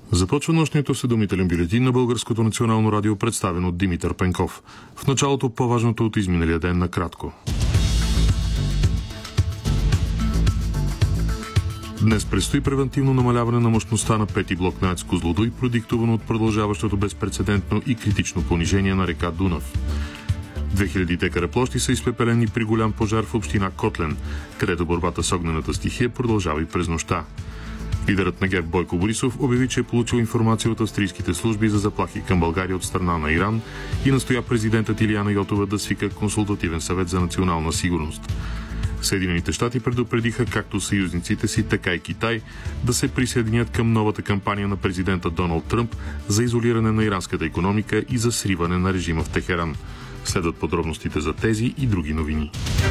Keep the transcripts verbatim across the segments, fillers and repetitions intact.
Започва нощният осведомителен бюлетин на Българското национално радио, представен от Димитър Пенков. В началото по-важното от изминалия ден накратко. Днес предстои превентивно намаляване на мощността на пети блок на АЕЦ Козлодуй, продиктувано от продължаващото безпрецедентно и критично понижение на река Дунав. две хиляди декара площи са изпепелени при голям пожар в община Котлен, където борбата с огнената стихия продължава и през нощта. Лидерът на ГЕРБ Бойко Борисов обяви, че е получил информация от австрийските служби за заплахи към България от страна на Иран и настоя президентът Илияна Йотова да свика консултативен съвет за национална сигурност. Съединените щати предупредиха както съюзниците си, така и Китай да се присъединят към новата кампания на президента Доналд Тръмп за изолиране на иранската икономика и за сриване на режима в Техеран. Следват подробностите за тези и други новини.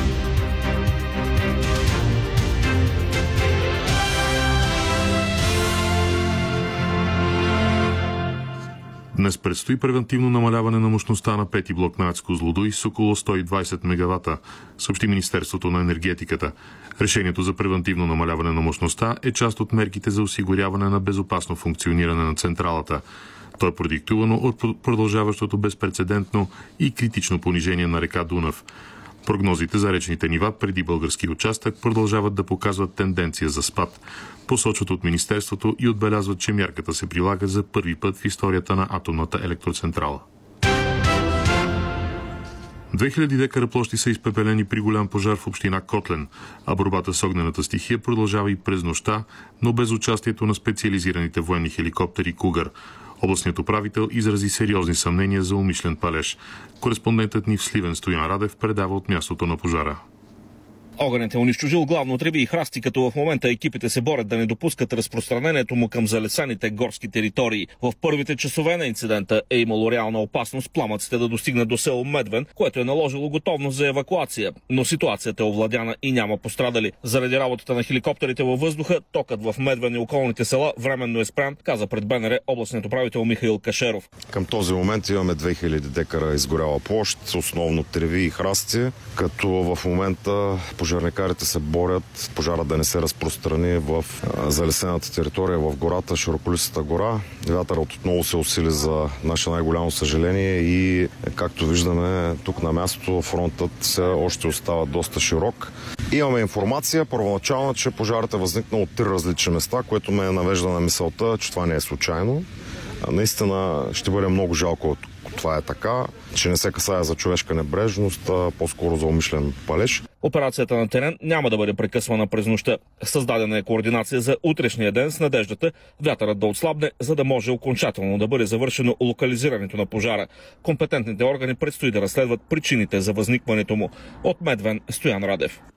Днес предстои превентивно намаляване на мощността на пети блок на АЕЦ Козлодуй с около сто и двадесет мегавата, съобщи Министерството на енергетиката. Решението за превентивно намаляване на мощността е част от мерките за осигуряване на безопасно функциониране на централата. То е продиктувано от продължаващото безпрецедентно и критично понижение на река Дунав. Прогнозите за речните нива преди български участък продължават да показват тенденция за спад. Посочват от Министерството и отбелязват, че мярката се прилага за първи път в историята на атомната електроцентрала. две хиляди декара площи са изпепелени при голям пожар в община Котлен, а борбата с огнената стихия продължава и през нощта, но без участието на специализираните военни хеликоптери Кугър. Областният управител изрази сериозни съмнения за умишлен палеж. Кореспондентът ни в Сливен Стоян Радев предава от мястото на пожара. Огънят е унищожил главно треви и храсти, като в момента екипите се борят да не допускат разпространението му към залесаните горски територии. В първите часове на инцидента е имало реална опасност пламъците да достигнат до село Медвен, което е наложило готовност за евакуация. Но ситуацията е овладяна и няма пострадали. Заради работата на хеликоптерите във въздуха, токът в Медвен и околните села временно е спрян, каза пред БНР областният управител Михаил Кашеров. Към този момент имаме две хиляди декара изгоряла площ, основно треви и храсти, като в момента пожарникарите се борят пожара да не се разпространи в залесената територия в гората, широколистата гора. Вятърът отново се усили за наше най-голямо съжаление и, както виждаме тук на място, фронтът все още остава доста широк. Имаме информация първоначално, че пожарът е възникнал от три различни места, което ме навежда на мисълта, че това не е случайно. Наистина ще бъде много жалко, това е така, че не се касае за човешка небрежност, а по-скоро за умишлен палеж. Операцията на терен няма да бъде прекъсвана през нощта. Създадена е координация за утрешния ден с надеждата вятърът да отслабне, за да може окончателно да бъде завършено локализирането на пожара. Компетентните органи предстои да разследват причините за възникването му. От Медвен, Стоян Радев.